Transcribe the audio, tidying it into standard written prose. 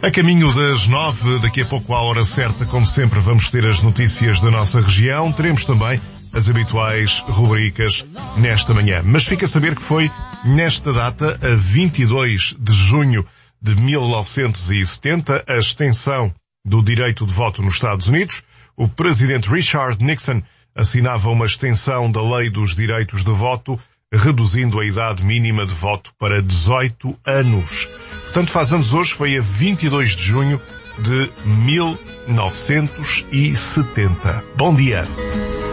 A caminho das 9, daqui a pouco à hora certa, como sempre, vamos ter as notícias da nossa região. Teremos também as habituais rubricas nesta manhã. Mas fica a saber que foi nesta data, a 22 de junho de 1970, a extensão do direito de voto nos Estados Unidos. O presidente Richard Nixon assinava uma extensão da Lei dos Direitos de Voto, reduzindo a idade mínima de voto para 18 anos. Portanto, faz anos hoje, foi a 22 de junho de 1970. Bom dia!